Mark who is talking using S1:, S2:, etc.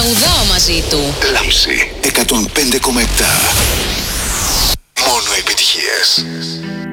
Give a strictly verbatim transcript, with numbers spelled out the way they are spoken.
S1: Τραγουδάω μαζί του.
S2: Λάμψη εκατόν πέντε κόμμα επτά. Μόνο επιτυχίες.